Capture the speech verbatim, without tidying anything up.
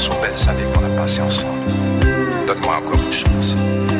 sont belles années qu'on a passées ensemble. Donne-moi encore une chance.